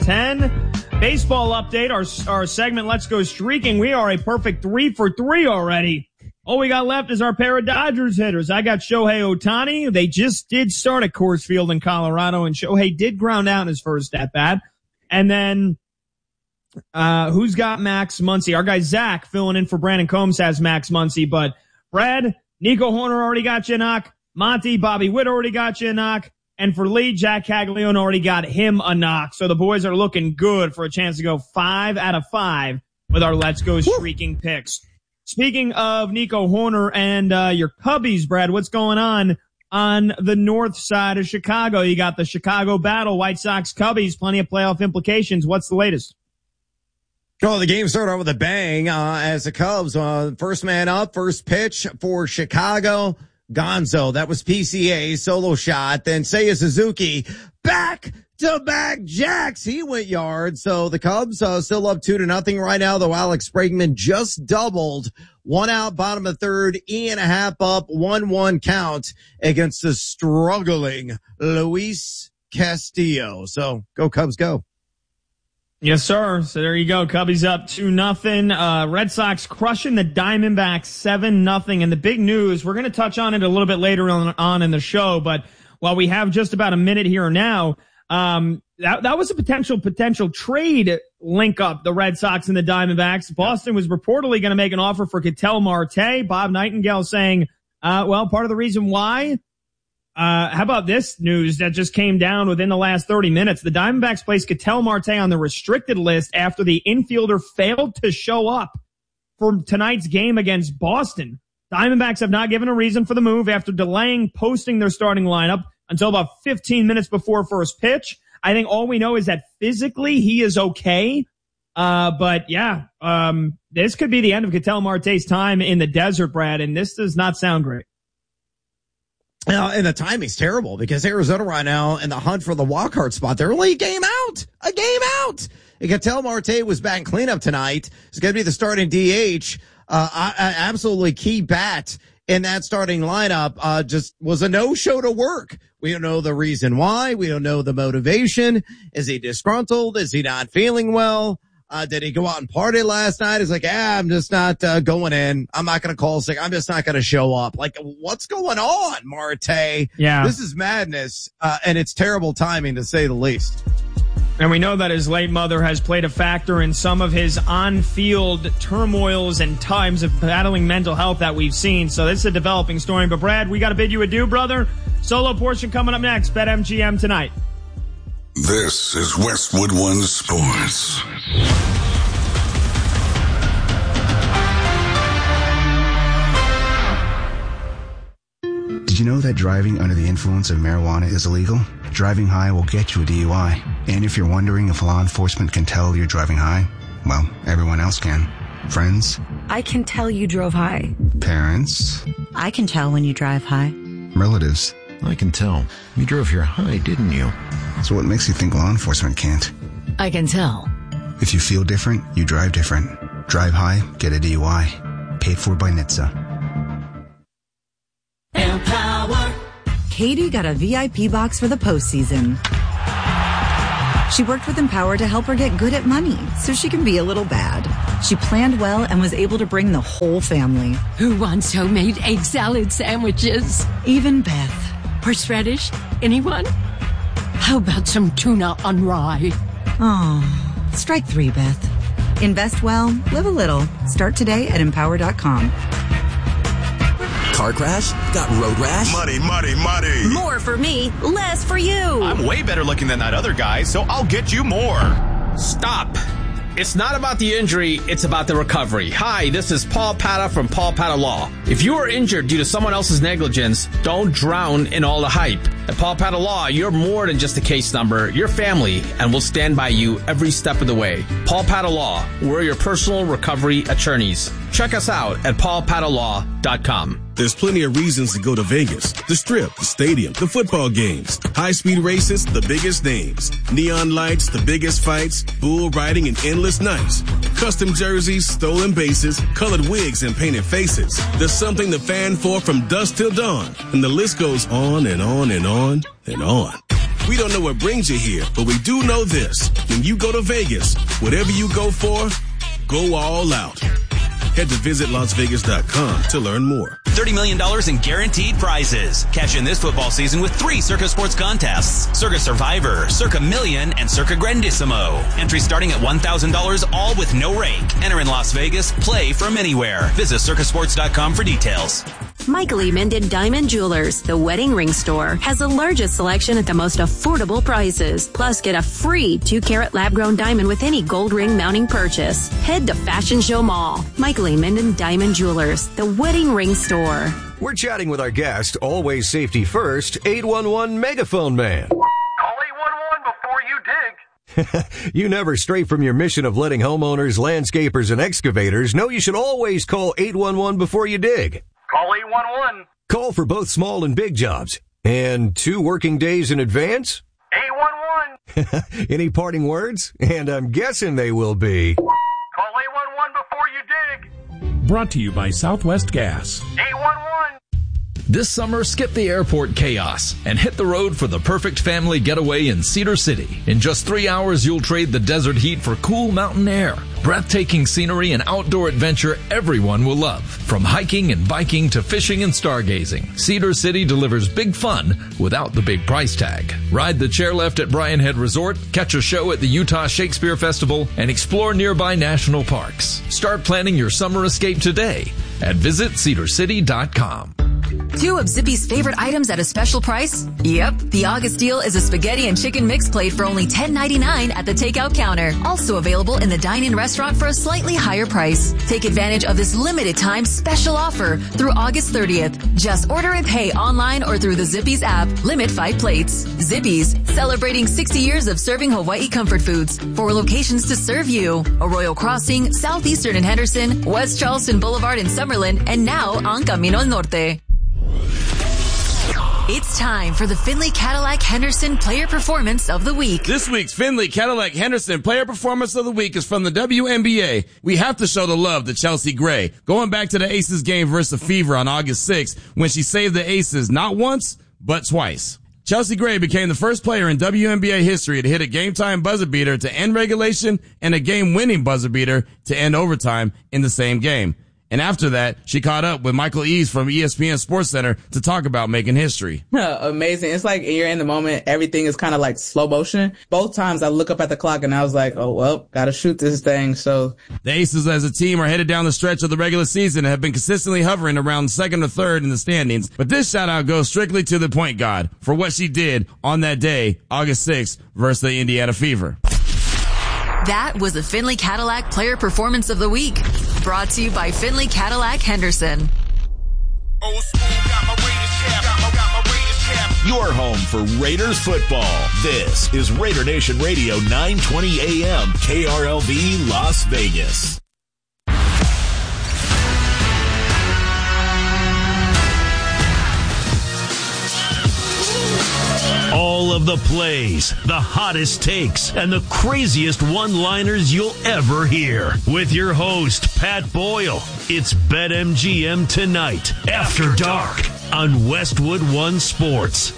10. Baseball update, our segment, Let's Go Streaking. We are a perfect 3 for 3 already. All we got left is our pair of Dodgers hitters. I got Shohei Ohtani. They just did start at Coors Field in Colorado, and Shohei did ground out his first at-bat. And then, who's got Max Muncy? Our guy Zach, filling in for Brandon Combs, has Max Muncy. But Brad, Nico Horner already got you a knock. Monty, Bobby Witt already got you a knock. And for Lee, Jack Caglione already got him a knock. So the boys are looking good for a chance to go 5 out of 5 with our Let's Go Streaking picks. Speaking of Nico Horner and your Cubbies, Brad, what's going on the north side of Chicago? You got the Chicago battle, White Sox Cubbies, plenty of playoff implications. What's the latest? Oh, the game started out with a bang as the Cubs, first man up, first pitch for Chicago. Gonzo, that was PCA, solo shot. Then Seiya Suzuki, back-to-back jacks. He went yard. So the Cubs still up 2-0 right now, though Alex Bregman just doubled. 1 out, bottom of third, E&a-half up, 1-1 count against the struggling Luis Castillo. So go Cubs, go. Yes, sir. So there you go. Cubbies up 2-0. Red Sox crushing the Diamondbacks 7-0. And the big news, we're going to touch on it a little bit later on in the show, but while we have just about a minute here now, that was a potential trade link up, the Red Sox and the Diamondbacks. Boston was reportedly going to make an offer for Ketel Marte. Bob Nightingale saying, part of the reason why, how about this news that just came down within the last 30 minutes? The Diamondbacks placed Ketel Marte on the restricted list after the infielder failed to show up for tonight's game against Boston. Diamondbacks have not given a reason for the move after delaying posting their starting lineup until about 15 minutes before first pitch. I think all we know is that physically he is okay. This could be the end of Ketel Marte's time in the desert, Brad, and this does not sound great. And the timing's terrible because Arizona right now in the hunt for the wild card spot, they're only a game out. And Ketel Marte was batting cleanup tonight. He's going to be the starting DH. Absolutely key bat in that starting lineup, just was a no-show to work. We don't know the reason why. We don't know the motivation. Is he disgruntled? Is he not feeling well? Did he go out and party last night? He's like, I'm just not going in. I'm not going to call sick. I'm just not going to show up. Like, what's going on, Marte? Yeah. This is madness, and it's terrible timing to say the least. And we know that his late mother has played a factor in some of his on-field turmoils and times of battling mental health that we've seen. So this is a developing story. But, Brad, we got to bid you adieu, brother. Solo portion coming up next. BetMGM tonight. This is Westwood One Sports. Did you know that driving under the influence of marijuana is illegal? Driving high will get you a DUI. And if you're wondering if law enforcement can tell you're driving high, well, everyone else can. Friends? I can tell you drove high. Parents? I can tell when you drive high. Relatives? I can tell. You drove here high, didn't you? So what makes you think law enforcement can't? I can tell. If you feel different, you drive different. Drive high, get a DUI. Paid for by NHTSA. Empower. Katie got a VIP box for the postseason. She worked with Empower to help her get good at money so she can be a little bad. She planned well and was able to bring the whole family. Who wants homemade egg salad sandwiches? Even Beth. Horseradish? Anyone? How about some tuna on rye? Oh, strike 3, Beth. Invest well, live a little. Start today at Empower.com. Car crash? Got road rash? Money. More for me, less for you. I'm way better looking than that other guy, so I'll get you more. Stop. It's not about the injury, it's about the recovery. Hi, this is Paul Pata from Paul Pata Law. If you are injured due to someone else's negligence, don't drown in all the hype. At Paul Pata Law, you're more than just a case number. You're family, and we'll stand by you every step of the way. Paul Pata Law, we're your personal recovery attorneys. Check us out at paulpatalaw.com. There's plenty of reasons to go to Vegas. The Strip, the stadium, the football games, high-speed races, the biggest names, neon lights, the biggest fights, bull riding, and endless nights. Custom jerseys, stolen bases, colored wigs, and painted faces. There's something to fan for from dusk till dawn, and the list goes on and on and on and on. We don't know what brings you here, but we do know this. When you go to Vegas, whatever you go for, go all out. Head to visitlasvegas.com to learn more. $30 million in guaranteed prizes. Cash in this football season with 3 Circa Sports contests. Circa Survivor, Circa Million, and Circa Grandissimo. Entry starting at $1,000, all with no rake. Enter in Las Vegas. Play from anywhere. Visit circasports.com for details. Michael E. Minden Diamond Jewelers, the wedding ring store, has the largest selection at the most affordable prices. Plus, get a free 2-carat lab-grown diamond with any gold ring mounting purchase. Head to Fashion Show Mall. Michael E. Minden Diamond Jewelers, the wedding ring store. We're chatting with our guest, always safety first, 811 Megaphone Man. Call 811 before you dig. You never stray from your mission of letting homeowners, landscapers, and excavators know you should always call 811 before you dig. Call 811. Call for both small and big jobs. And 2 working days in advance? 811. Any parting words? And I'm guessing they will be... Call 811 before you dig. Brought to you by Southwest Gas. 811. This summer, skip the airport chaos and hit the road for the perfect family getaway in Cedar City. In just 3 hours, you'll trade the desert heat for cool mountain air. Breathtaking scenery and outdoor adventure everyone will love. From hiking and biking to fishing and stargazing, Cedar City delivers big fun without the big price tag. Ride the chairlift at Bryan Head Resort, catch a show at the Utah Shakespeare Festival, and explore nearby national parks. Start planning your summer escape today at visitcedarcity.com. 2 of Zippy's favorite items at a special price? Yep. The August deal is a spaghetti and chicken mix plate for only $10.99 at the takeout counter. Also available in the dine-in restaurant for a slightly higher price. Take advantage of this limited time special offer through August 30th. Just order and pay online or through the Zippy's app. Limit 5 plates. Zippy's, celebrating 60 years of serving Hawaii comfort foods. 4 locations to serve you. Arroyo Crossing, Southeastern in Henderson, West Charleston Boulevard in Summerlin, and now on Camino al Norte. It's time for the Findlay Cadillac Henderson Player Performance of the Week. This week's Findlay Cadillac Henderson Player Performance of the Week is from the WNBA. We have to show the love to Chelsea Gray, going back to the Aces game versus the Fever on August 6th when she saved the Aces not once, but twice. Chelsea Gray became the first player in WNBA history to hit a game-time buzzer beater to end regulation and a game-winning buzzer beater to end overtime in the same game. And after that, she caught up with Michael Eaves from ESPN SportsCenter to talk about making history. Amazing. It's like you're in the moment. Everything is kind of like slow motion. Both times I look up at the clock and I was like, oh, well, gotta shoot this thing. So the Aces as a team are headed down the stretch of the regular season and have been consistently hovering around second or third in the standings. But this shout out goes strictly to the point guard for what she did on that day, August 6th versus the Indiana Fever. That was the Findlay Cadillac Player Performance of the Week. Brought to you by Findlay Cadillac Henderson. Your home for Raiders football. This is Raider Nation Radio 920 AM KRLV Las Vegas. All of the plays, the hottest takes, and the craziest one-liners you'll ever hear. With your host, Pat Boyle. It's BetMGM Tonight, After Dark, on Westwood One Sports.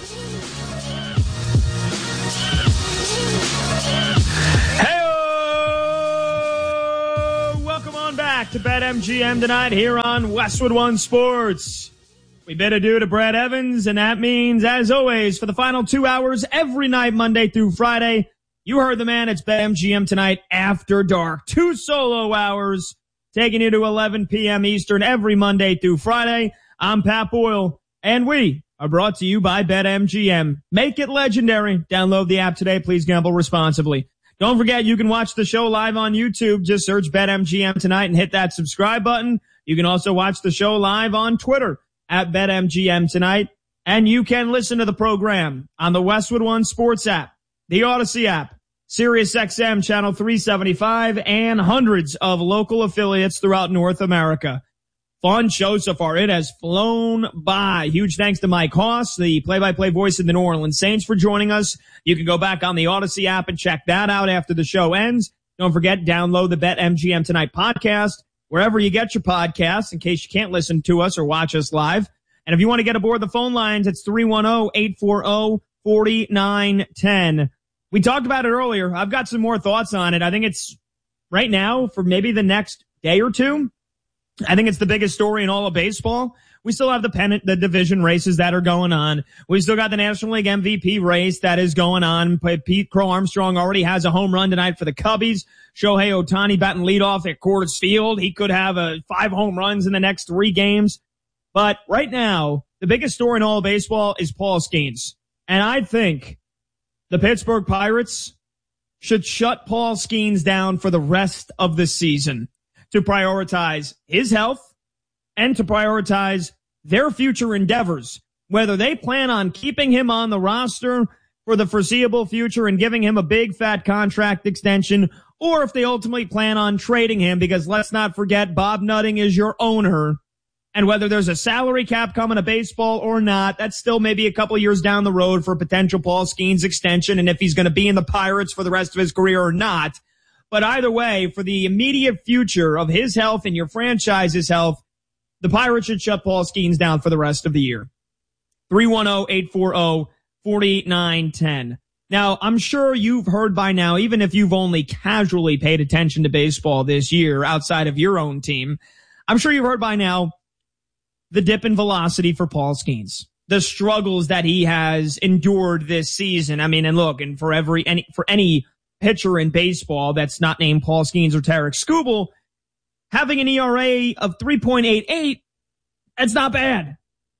Hey-o! Welcome on back to BetMGM Tonight here on Westwood One Sports. We bid adieu to Brad Evans, and that means, as always, for the final 2 hours every night, Monday through Friday, you heard the man. It's BetMGM Tonight After Dark. 2 solo hours taking you to 11 p.m. Eastern every Monday through Friday. I'm Pat Boyle, and we are brought to you by BetMGM. Make it legendary. Download the app today. Please gamble responsibly. Don't forget, you can watch the show live on YouTube. Just search BetMGM Tonight and hit that subscribe button. You can also watch the show live on Twitter at BetMGM Tonight, and you can listen to the program on the Westwood One Sports app, the Odyssey app, SiriusXM Channel 375, and hundreds of local affiliates throughout North America. Fun show so far. It has flown by. Huge thanks to Mike Hoss, the play-by-play voice of the New Orleans Saints, for joining us. You can go back on the Odyssey app and check that out after the show ends. Don't forget, download the BetMGM Tonight podcast wherever you get your podcasts in case you can't listen to us or watch us live. And if you want to get aboard the phone lines, it's 310-840-46 49-10. We talked about it earlier. I've got some more thoughts on it. I think it's right now for maybe the next day or two. I think it's the biggest story in all of baseball. We still have the pennant, the division races that are going on. We still got the National League MVP race that is going on. Pete Crow Armstrong already has a home run tonight for the Cubbies. Shohei Ohtani batting leadoff at Coors Field. He could have 5 home runs in the next 3 games. But right now, the biggest story in all of baseball is Paul Skeens. And I think the Pittsburgh Pirates should shut Paul Skeens down for the rest of the season to prioritize his health and to prioritize their future endeavors, whether they plan on keeping him on the roster for the foreseeable future and giving him a big fat contract extension, or if they ultimately plan on trading him, because let's not forget Bob Nutting is your owner. And whether there's a salary cap coming to baseball or not, that's still maybe a couple years down the road for a potential Paul Skeens extension, and if he's going to be in the Pirates for the rest of his career or not. But either way, for the immediate future of his health and your franchise's health, the Pirates should shut Paul Skeens down for the rest of the year. 310-840-4910. Now, I'm sure you've heard by now, even if you've only casually paid attention to baseball this year outside of your own team, I'm sure you've heard by now the dip in velocity for Paul Skeens, the struggles that he has endured this season. I mean, and look, and for any pitcher in baseball that's not named Paul Skeens or Tarek Skubal, having an ERA of 3.88, that's not bad.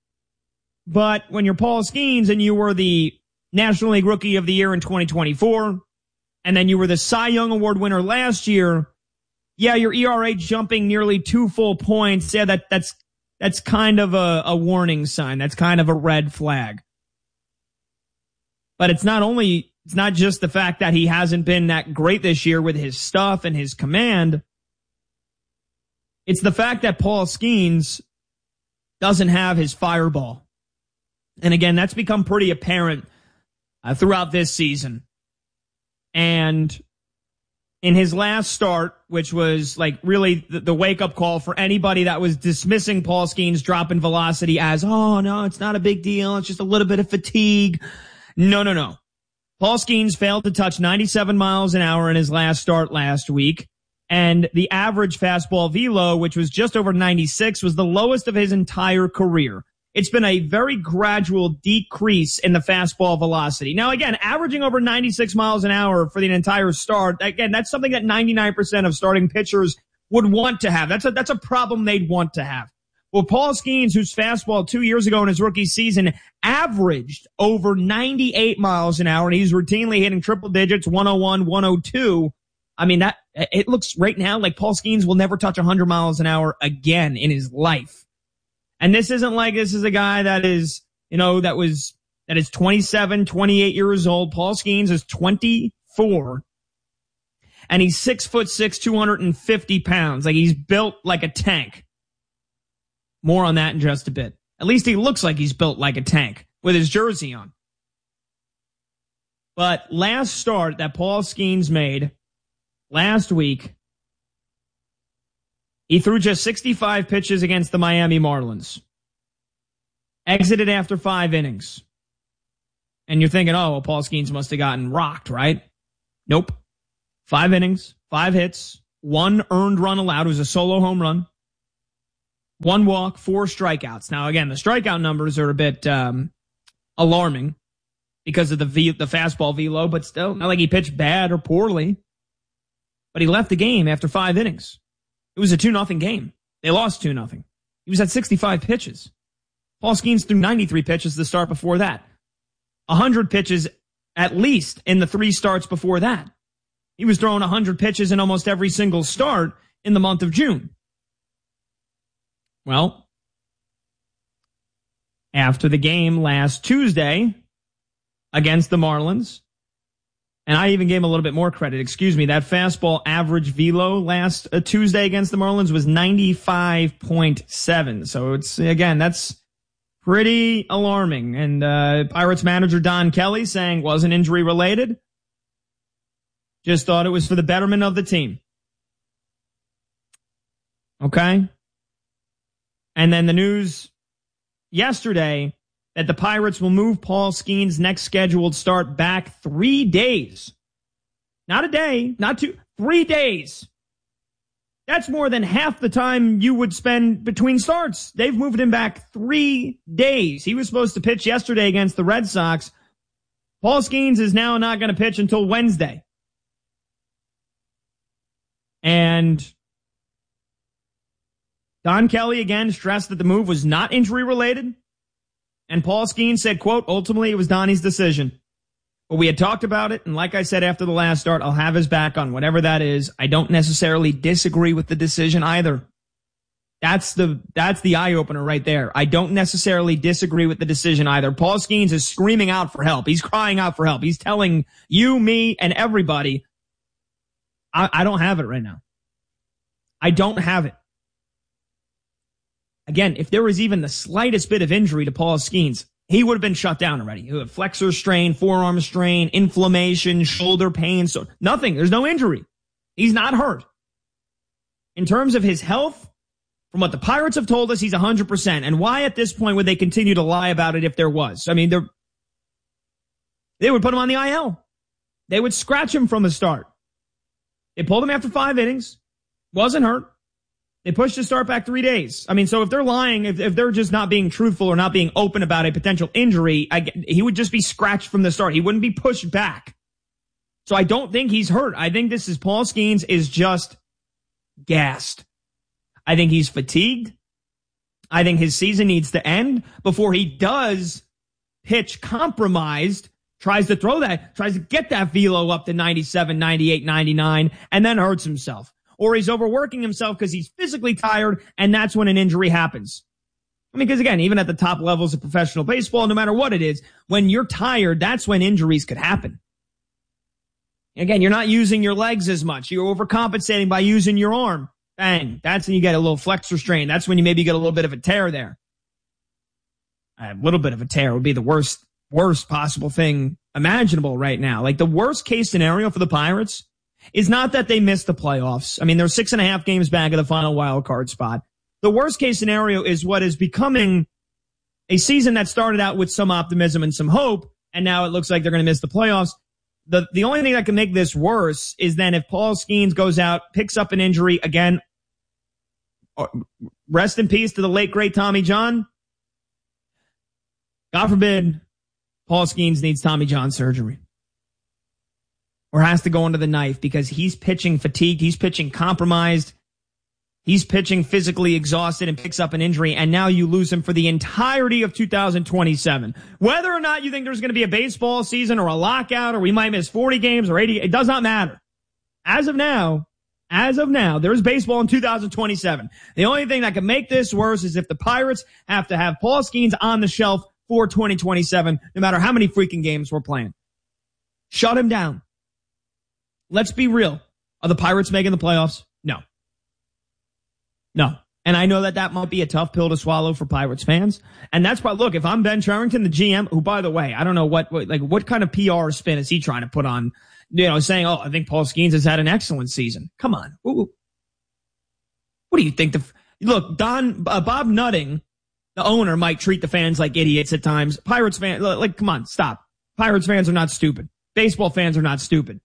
But when you're Paul Skeens and you were the National League Rookie of the Year in 2024, and then you were the Cy Young Award winner last year, yeah, your ERA jumping nearly 2 full points, yeah, that's kind of a warning sign. That's kind of a red flag. But it's not just the fact that he hasn't been that great this year with his stuff and his command. It's the fact that Paul Skeens doesn't have his fireball. And again, that's become pretty apparent throughout this season. And in his last start, which was like really the wake-up call for anybody that was dismissing Paul Skeens' drop in velocity as, oh, no, it's not a big deal. It's just a little bit of fatigue. No. Paul Skeens failed to touch 97 miles an hour in his last start last week. And the average fastball velo, which was just over 96, was the lowest of his entire career. It's been a very gradual decrease in the fastball velocity. Now, again, averaging over 96 miles an hour for the entire start, again, that's something that 99% of starting pitchers would want to have. That's a problem they'd want to have. Well, Paul Skeens, whose fastball 2 years ago in his rookie season averaged over 98 miles an hour, and he's routinely hitting triple digits, 101, 102. I mean, it looks right now like Paul Skeens will never touch 100 miles an hour again in his life. And this isn't like this is a guy that is, that is 27, 28 years old. Paul Skeens is 24. And he's 6'6", 250 pounds. Like, he's built like a tank. More on that in just a bit. At least he looks like he's built like a tank with his jersey on. But last start that Paul Skeens made last week, he threw just 65 pitches against the Miami Marlins. Exited after 5 innings. And you're thinking, oh, well, Paul Skeens must have gotten rocked, right? Nope. 5 innings, 5 hits, 1 earned run allowed. It was a solo home run. 1 walk, 4 strikeouts. Now, again, the strikeout numbers are a bit alarming because of the fastball velo, but still, not like he pitched bad or poorly. But he left the game after 5 innings. It was a 2-0 game. They lost 2-0. He was at 65 pitches. Paul Skeens threw 93 pitches the start before that. 100 pitches at least in the 3 starts before that. He was throwing 100 pitches in almost every single start in the month of June. Well, after the game last Tuesday against the Marlins, and I even gave him a little bit more credit. Excuse me. That fastball average velo last Tuesday against the Marlins was 95.7. So that's pretty alarming. And Pirates manager Don Kelly saying wasn't injury related. Just thought it was for the betterment of the team. Okay. And then the news yesterday that the Pirates will move Paul Skeens' next scheduled start back 3 days. Not a day, not 2, 3 days. That's more than half the time you would spend between starts. They've moved him back 3 days. He was supposed to pitch yesterday against the Red Sox. Paul Skeens is now not going to pitch until Wednesday. And Don Kelly again stressed that the move was not injury related. And Paul Skeens said, quote, ultimately it was Donnie's decision. But we had talked about it, and like I said after the last start, I'll have his back on whatever that is. I don't necessarily disagree with the decision either. That's the eye-opener right there. I don't necessarily disagree with the decision either. Paul Skeens is screaming out for help. He's crying out for help. He's telling you, me, and everybody, I don't have it right now. I don't have it. Again, if there was even the slightest bit of injury to Paul Skeens, he would have been shut down already. Flexor strain, forearm strain, inflammation, shoulder pain. So nothing. There's no injury. He's not hurt. In terms of his health, from what the Pirates have told us, he's 100%. And why at this point would they continue to lie about it if there was? I mean, they would put him on the IL. They would scratch him from the start. They pulled him after 5 innings. Wasn't hurt. They pushed his start back 3 days. I mean, so if they're lying, if they're just not being truthful or not being open about a potential injury, he would just be scratched from the start. He wouldn't be pushed back. So I don't think he's hurt. I think this is Paul Skeens is just gassed. I think he's fatigued. I think his season needs to end before he does pitch compromised, tries to get that velo up to 97, 98, 99, and then hurts himself. Or he's overworking himself because he's physically tired, and that's when an injury happens. I mean, because again, even at the top levels of professional baseball, no matter what it is, when you're tired, that's when injuries could happen. Again, you're not using your legs as much. You're overcompensating by using your arm. Bang. That's when you get a little flexor strain. That's when you maybe get a little bit of a tear there. A little bit of a tear would be the worst possible thing imaginable right now. Like the worst case scenario for the Pirates is not that they missed the playoffs. I mean, they're 6.5 games back of the final wild card spot. The worst case scenario is what is becoming a season that started out with some optimism and some hope, and now it looks like they're going to miss the playoffs. The only thing that can make this worse is then if Paul Skeens goes out, picks up an injury again, rest in peace to the late, great Tommy John. God forbid Paul Skeens needs Tommy John surgery. Or has to go under the knife because he's pitching fatigued, he's pitching compromised, he's pitching physically exhausted and picks up an injury, and now you lose him for the entirety of 2027. Whether or not you think there's going to be a baseball season or a lockout or we might miss 40 games or 80, it does not matter. As of now, there's baseball in 2027. The only thing that can make this worse is if the Pirates have to have Paul Skeens on the shelf for 2027, no matter how many freaking games we're playing. Shut him down. Let's be real. Are the Pirates making the playoffs? No. And I know that might be a tough pill to swallow for Pirates fans. And that's why, look, if I'm Ben Cherington, the GM, who, by the way, I don't know what kind of PR spin is he trying to put on, saying, I think Paul Skeens has had an excellent season. Come on. Ooh. What do you think? Look, Bob Nutting, the owner, might treat the fans like idiots at times. Pirates fans, come on, stop. Pirates fans are not stupid. Baseball fans are not stupid.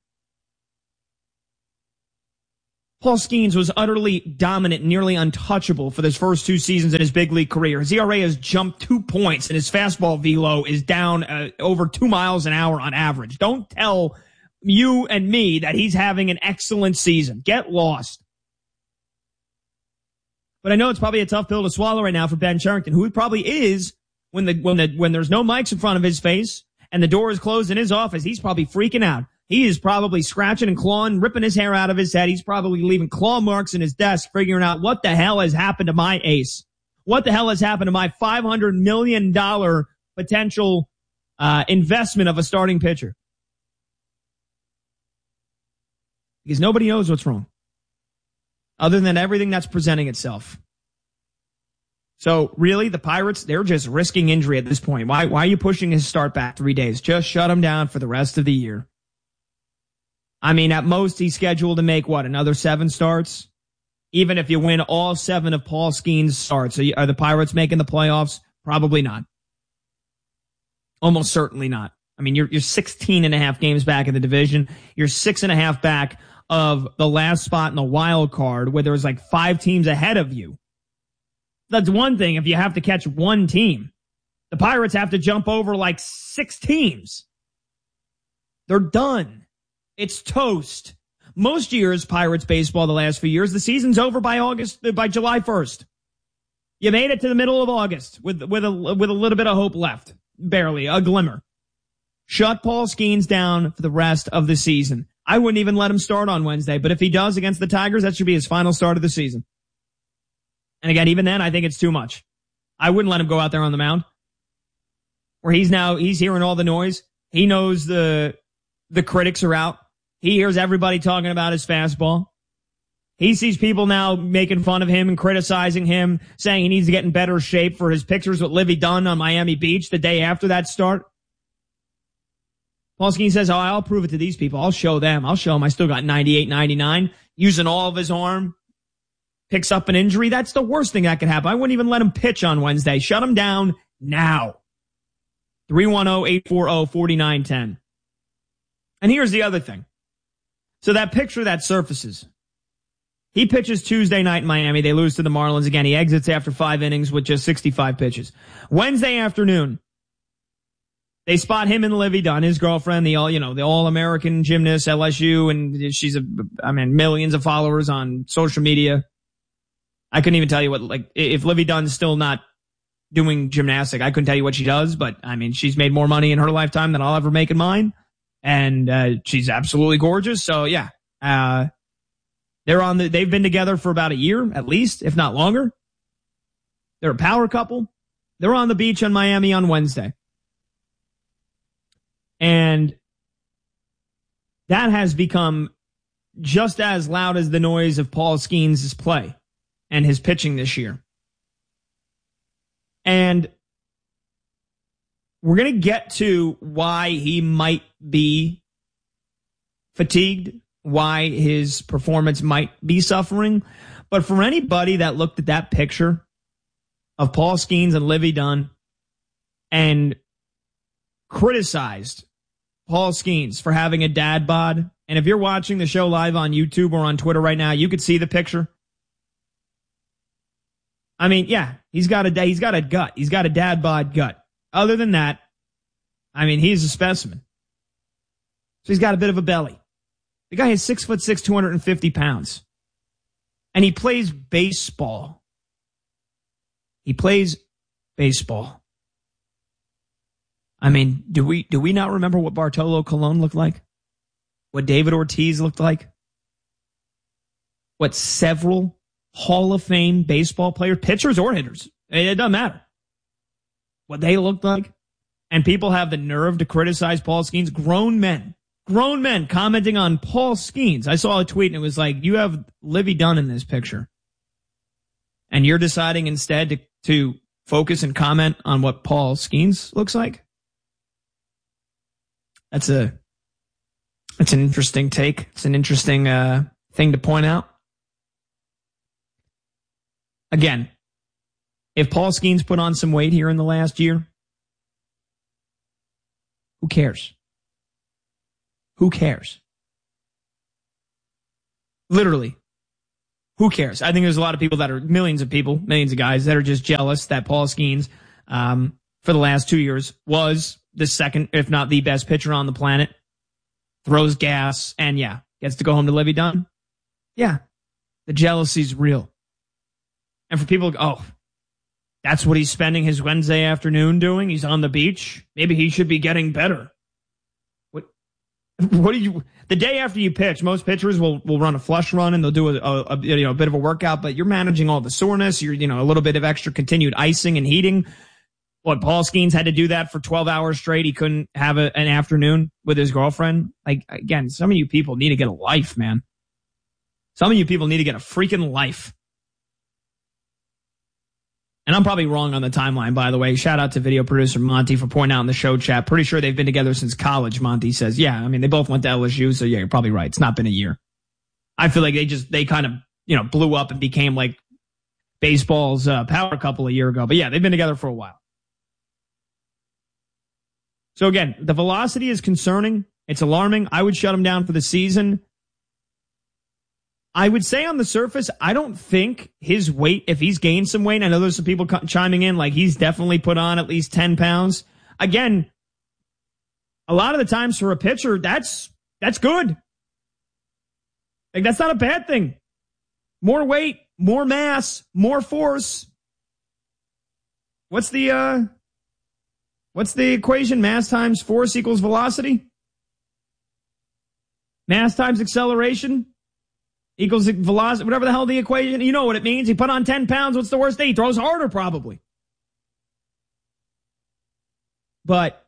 Paul Skeens was utterly dominant, nearly untouchable for his first 2 seasons in his big league career. His ERA has jumped 2 points, and his fastball velo is down over 2 miles an hour on average. Don't tell you and me that he's having an excellent season. Get lost. But I know it's probably a tough pill to swallow right now for Ben Cherington, who he probably is when there's no mics in front of his face and the door is closed in his office. He's probably freaking out. He is probably scratching and clawing, ripping his hair out of his head. He's probably leaving claw marks in his desk, figuring out what the hell has happened to my ace. What the hell has happened to my $500 million potential investment of a starting pitcher? Because nobody knows what's wrong, other than everything that's presenting itself. So really, the Pirates, they're just risking injury at this point. Why are you pushing his start back 3 days? Just shut him down for the rest of the year. I mean, at most, he's scheduled to make, another 7 starts? Even if you win all 7 of Paul Skeens' starts, are the Pirates making the playoffs? Probably not. Almost certainly not. I mean, you're 16 and a half games back in the division. You're 6.5 back of the last spot in the wild card, where there's like 5 teams ahead of you. That's one thing if you have to catch one team. The Pirates have to jump over like 6 teams. They're done. It's toast. Most years, Pirates baseball the last few years, the season's over by July 1st. You made it to the middle of August with a little bit of hope left. Barely, a glimmer. Shut Paul Skeens down for the rest of the season. I wouldn't even let him start on Wednesday, but if he does against the Tigers, that should be his final start of the season. And again, even then, I think it's too much. I wouldn't let him go out there on the mound where he's hearing all the noise. He knows the critics are out. He hears everybody talking about his fastball. He sees people now making fun of him and criticizing him, saying he needs to get in better shape for his pictures with Livy Dunn on Miami Beach the day after that start. Paul Skeens says, I'll prove it to these people. I'll show them. I still got 98, 99. Using all of his arm. Picks up an injury. That's the worst thing that could happen. I wouldn't even let him pitch on Wednesday. Shut him down now. 310-840-4910. And here's the other thing. So that picture that surfaces. He pitches Tuesday night in Miami. They lose to the Marlins again. He exits after 5 innings with just 65 pitches. Wednesday afternoon, they spot him and Livy Dunn, his girlfriend, the all-American gymnast, LSU, and she's millions of followers on social media. I couldn't even tell you if Livy Dunn's still not doing gymnastic, I couldn't tell you what she does, but she's made more money in her lifetime than I'll ever make in mine. And, she's absolutely gorgeous. So yeah, they've been together for about a year, at least, if not longer. They're a power couple. They're on the beach in Miami on Wednesday. And that has become just as loud as the noise of Paul Skeens' play and his pitching this year. And we're going to get to why he might be fatigued, why his performance might be suffering. But for anybody that looked at that picture of Paul Skeens and Livy Dunn and criticized Paul Skeens for having a dad bod, and if you're watching the show live on YouTube or on Twitter right now, you could see the picture. Yeah, he's got a gut. He's got a dad bod gut. Other than that, he's a specimen. So he's got a bit of a belly. The guy is 6'6", 250 pounds. And he plays baseball. Do we not remember what Bartolo Colon looked like? What David Ortiz looked like? What several Hall of Fame baseball players, pitchers or hitters, it doesn't matter what they looked like. And people have the nerve to criticize Paul Skeens. Grown men commenting on Paul Skeens. I saw a tweet and it was like, you have Livy Dunn in this picture and you're deciding instead to focus and comment on what Paul Skeens looks like. That's an interesting take. It's an interesting thing to point out. Again, if Paul Skeens put on some weight here in the last year, who cares? Who cares? Literally, who cares? I think there's a lot of people millions of guys that are just jealous that Paul Skeens, for the last 2 years, was the second, if not the best pitcher on the planet. Throws gas and gets to go home to Livy Dunn. Yeah, the jealousy's real. And for people, that's what he's spending his Wednesday afternoon doing. He's on the beach. Maybe he should be getting better. What do you? The day after you pitch, most pitchers will run a flush run and they'll do a bit of a workout. But you're managing all the soreness. You're a little bit of extra continued icing and heating. What, Paul Skeens had to do that for 12 hours straight. He couldn't have an afternoon with his girlfriend. Again, some of you people need to get a life, man. Some of you people need to get a freaking life. And I'm probably wrong on the timeline, by the way. Shout out to video producer Monty for pointing out in the show chat. Pretty sure they've been together since college, Monty says. Yeah, they both went to LSU, so yeah, you're probably right. It's not been a year. I feel like they kind of, blew up and became like baseball's power couple a year ago. But yeah, they've been together for a while. So again, the velocity is concerning. It's alarming. I would shut him down for the season. I would say on the surface, I don't think his weight, if he's gained some weight, I know there's some people chiming in, like he's definitely put on at least 10 pounds. Again, a lot of the times for a pitcher, that's good. Like, that's not a bad thing. More weight, more mass, more force. What's the equation? Mass times force equals velocity? Mass times acceleration equals velocity, whatever the hell the equation. You know what it means. He put on 10 pounds. What's the worst thing? He throws harder, probably. But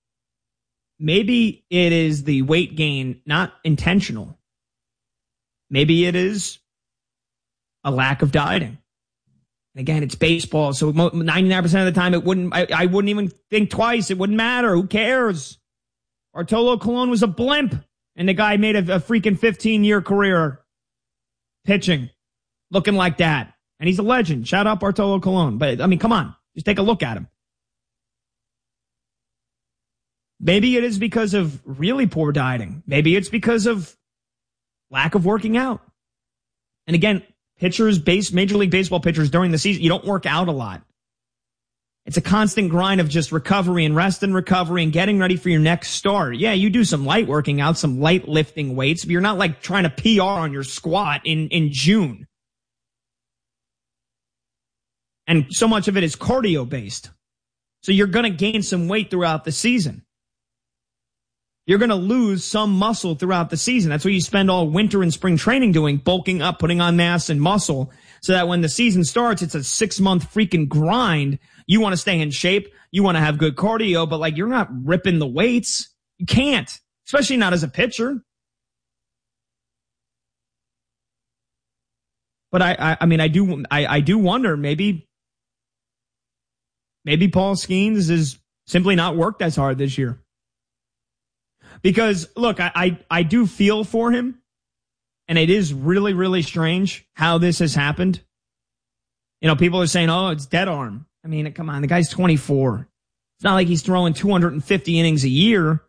maybe it is the weight gain, not intentional. Maybe it is a lack of dieting. And again, it's baseball, so 99% of the time I wouldn't even think twice. It wouldn't matter. Who cares? Bartolo Colon was a blimp, and the guy made a freaking 15-year career pitching, looking like that. And he's a legend. Shout out Bartolo Colon. But, I mean, come on. Just take a look at him. Maybe it is because of really poor dieting. Maybe it's because of lack of working out. And again, Major League Baseball pitchers during the season, you don't work out a lot. It's a constant grind of just recovery and rest and recovery and getting ready for your next start. Yeah, you do some light working out, some light lifting weights, but you're not like trying to PR on your squat in June. And so much of it is cardio based. So you're going to gain some weight throughout the season. You're going to lose some muscle throughout the season. That's what you spend all winter and spring training doing, bulking up, putting on mass and muscle, so that when the season starts, it's a 6-month freaking grind. You want to stay in shape. You want to have good cardio, but like, you're not ripping the weights. You can't, especially not as a pitcher. But I do wonder, maybe Paul Skeens is simply not worked as hard this year. Because, look, I do feel for him, and it is really, really strange how this has happened. You know, people are saying, oh, it's dead arm. I mean, come on, the guy's 24. It's not like he's throwing 250 innings a year.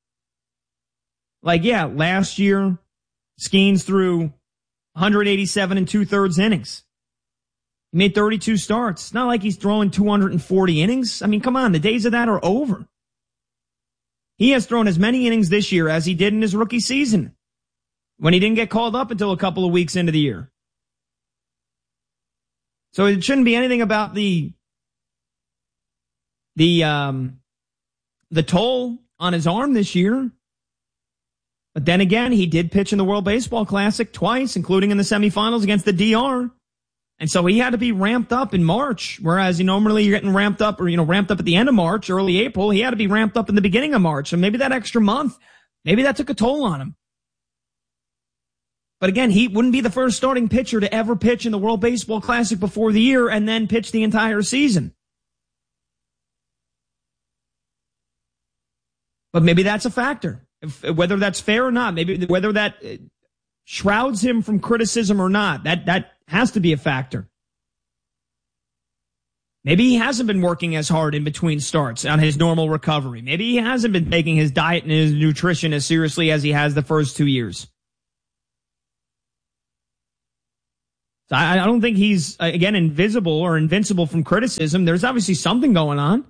Like, yeah, last year, Skeens threw 187 2/3 innings. He made 32 starts. It's not like he's throwing 240 innings. I mean, come on, the days of that are over. He has thrown as many innings this year as he did in his rookie season, when he didn't get called up until a couple of weeks into the year. So it shouldn't be anything about the toll on his arm this year. But then again, he did pitch in the World Baseball Classic twice, including in the semifinals against the DR. And so he had to be ramped up in March, whereas normally you're getting ramped up at the end of March, early April. He had to be ramped up in the beginning of March. So maybe that extra month, maybe that took a toll on him. But again, he wouldn't be the first starting pitcher to ever pitch in the World Baseball Classic before the year and then pitch the entire season. But maybe that's a factor. Whether that's fair or not, maybe whether that shrouds him from criticism or not, that has to be a factor. Maybe he hasn't been working as hard in between starts on his normal recovery. Maybe he hasn't been taking his diet and his nutrition as seriously as he has the first 2 years. So I don't think he's, again, invisible or invincible from criticism. There's obviously something going on.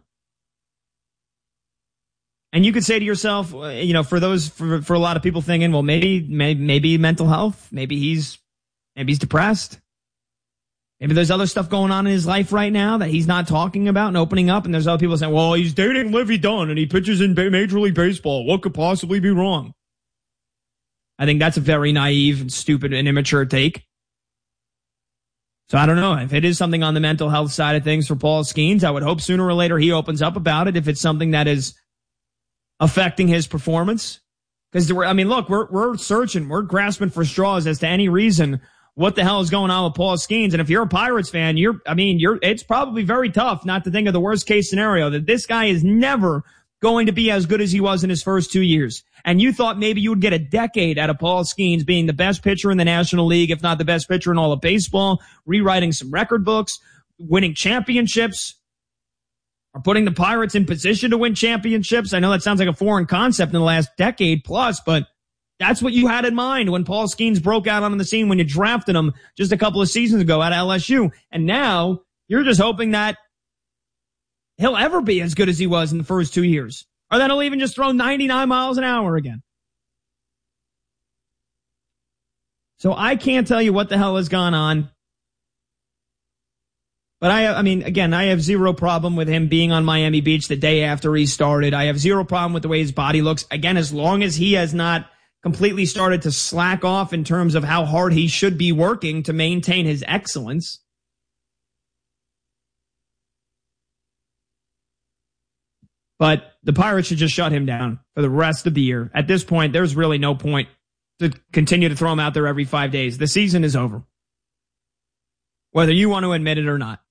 And you could say to yourself, you know, for a lot of people thinking, well, maybe mental health, maybe he's depressed. Maybe there's other stuff going on in his life right now that he's not talking about and opening up. And there's other people saying, well, he's dating Livy Dunn and he pitches in Major League Baseball. What could possibly be wrong? I think that's a very naive and stupid and immature take. So I don't know. If it is something on the mental health side of things for Paul Skeens, I would hope sooner or later he opens up about it if it's something that is affecting his performance. Because, we're searching, we're grasping for straws as to any reason what the hell is going on with Paul Skeens. And if you're a Pirates fan, it's probably very tough not to think of the worst case scenario, that this guy is never going to be as good as he was in his first 2 years. And you thought maybe you would get a decade out of Paul Skeens being the best pitcher in the National League, if not the best pitcher in all of baseball, rewriting some record books, winning championships. are putting the Pirates in position to win championships. I know that sounds like a foreign concept in the last decade plus, but that's what you had in mind when Paul Skeens broke out on the scene when you drafted him just a couple of seasons ago out of LSU. And now you're just hoping that he'll ever be as good as he was in the first 2 years, or that he'll even just throw 99 miles an hour again. So I can't tell you what the hell has gone on. But I mean, again, I have zero problem with him being on Miami Beach the day after he started. I have zero problem with the way his body looks. Again, as long as he has not completely started to slack off in terms of how hard he should be working to maintain his excellence. But the Pirates should just shut him down for the rest of the year. At this point, there's really no point to continue to throw him out there every 5 days. The season is over, whether you want to admit it or not.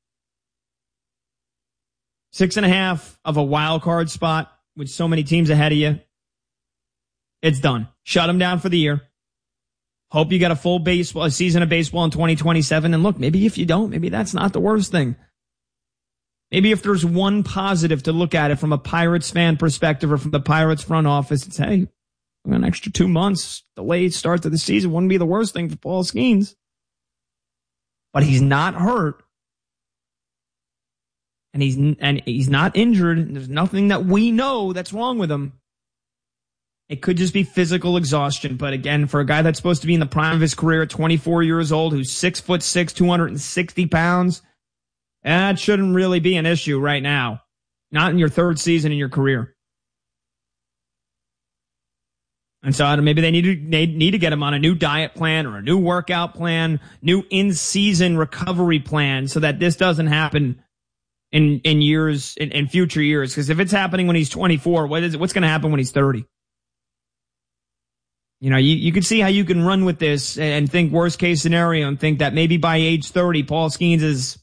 6.5 of a wild card spot with so many teams ahead of you. It's done. Shut him down for the year. Hope you got a season of baseball in 2027. And look, maybe if you don't, maybe that's not the worst thing. Maybe if there's one positive to look at it from a Pirates fan perspective or from the Pirates front office, it's, hey, an extra 2 months, delayed start to the season wouldn't be the worst thing for Paul Skeens. But he's not hurt. And he's not injured. And there's nothing that we know that's wrong with him. It could just be physical exhaustion. But again, for a guy that's supposed to be in the prime of his career at 24 years old, who's 6'6", 260 pounds, that shouldn't really be an issue right now. Not in your third season in your career. And so maybe they need to get him on a new diet plan or a new workout plan, new in-season recovery plan, so that this doesn't happen in future years. Because if it's happening when he's 24, what's going to happen when he's 30? You know, you can see how you can run with this and think worst case scenario and think that maybe by age 30, Paul Skeens is,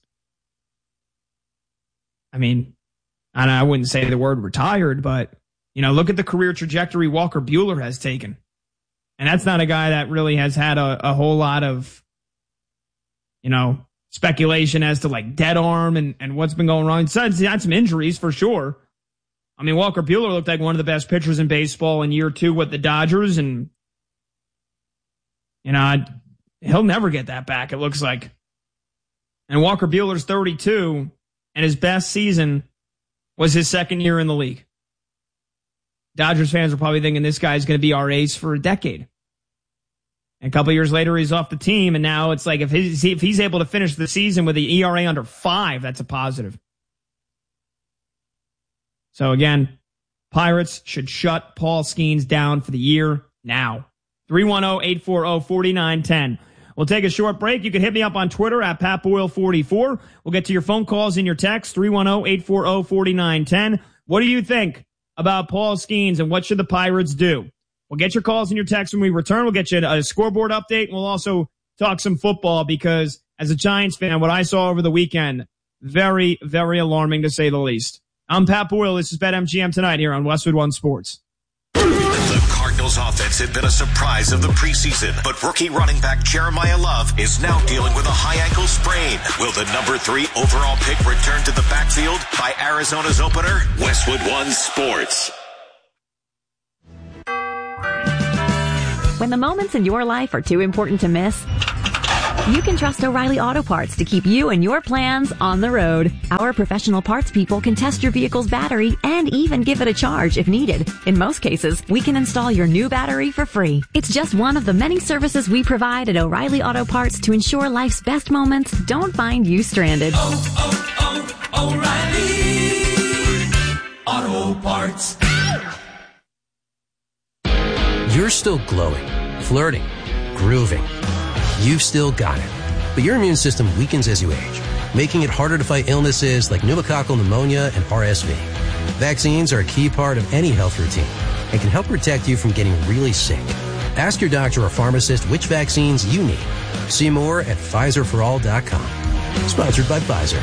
I wouldn't say the word retired, but, you know, look at the career trajectory Walker Buehler has taken. And that's not a guy that really has had a whole lot of, you know, speculation as to like dead arm and what's been going wrong. So he's had some injuries for sure. I mean, Walker Buehler looked like one of the best pitchers in baseball in year 2 with the Dodgers, and you know, he'll never get that back, it looks like. And Walker Buehler's 32, and his best season was his second year in the league. Dodgers fans are probably thinking this guy's going to be our ace for a decade. And a couple years later, he's off the team, and now it's like if he's able to finish the season with the ERA under 5, that's a positive. So again, Pirates should shut Paul Skeens down for the year now. 310-840-4910. We'll take a short break. You can hit me up on Twitter at PatBoyle44. We'll get to your phone calls and your texts, 310-840-4910. What do you think about Paul Skeens and what should the Pirates do? We'll get your calls and your texts when we return. We'll get you a scoreboard update, and we'll also talk some football because as a Giants fan, what I saw over the weekend, very, very alarming to say the least. I'm Pat Boyle. This is BetMGM Tonight here on Westwood One Sports. The Cardinals offense had been a surprise of the preseason, but rookie running back Jeremiah Love is now dealing with a high ankle sprain. Will the number 3 overall pick return to the backfield by Arizona's opener? Westwood One Sports. When the moments in your life are too important to miss, you can trust O'Reilly Auto Parts to keep you and your plans on the road. Our professional parts people can test your vehicle's battery and even give it a charge if needed. In most cases, we can install your new battery for free. It's just one of the many services we provide at O'Reilly Auto Parts to ensure life's best moments don't find you stranded. O'Reilly Auto Parts. You're still glowing, flirting, grooving. You've still got it. But your immune system weakens as you age, making it harder to fight illnesses like pneumococcal pneumonia and RSV. Vaccines are a key part of any health routine and can help protect you from getting really sick. Ask your doctor or pharmacist which vaccines you need. See more at PfizerForAll.com. Sponsored by Pfizer.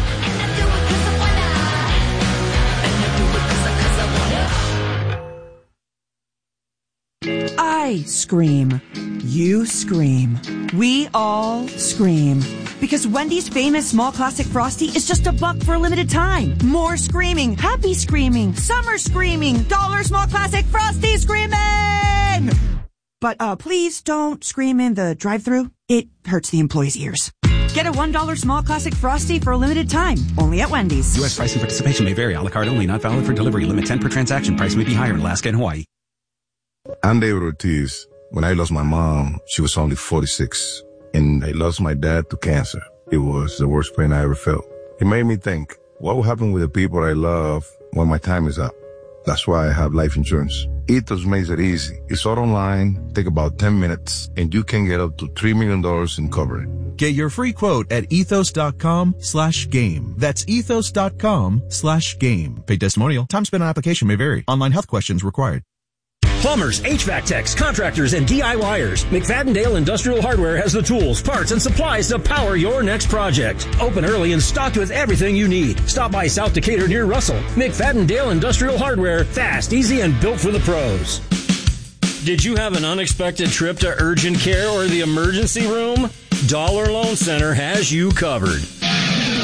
I scream. You scream. We all scream. Because Wendy's famous small classic Frosty is just $1 for a limited time. More screaming, happy screaming, summer screaming, dollar small classic Frosty screaming! But please don't scream in the drive-thru. It hurts the employees' ears. Get a $1 small classic Frosty for a limited time, only at Wendy's. U.S. price and participation may vary. A la carte only, not valid for delivery. Limit 10 per transaction. Price may be higher in Alaska and Hawaii. I'm David Ortiz. When I lost my mom, she was only 46. And I lost my dad to cancer. It was the worst pain I ever felt. It made me think, what will happen with the people I love when my time is up? That's why I have life insurance. Ethos makes it easy. It's all online, take about 10 minutes, and you can get up to $3 million in coverage. Get your free quote at ethos.com/game. That's ethos.com/game. Paid testimonial. Time spent on application may vary. Online health questions required. Plumbers, HVAC techs, contractors, and DIYers. McFadden-Dale Industrial Hardware has the tools, parts, and supplies to power your next project. Open early and stocked with everything you need. Stop by South Decatur near Russell. McFadden-Dale Industrial Hardware. Fast, easy, and built for the pros. Did you have an unexpected trip to urgent care or the emergency room? Dollar Loan Center has you covered.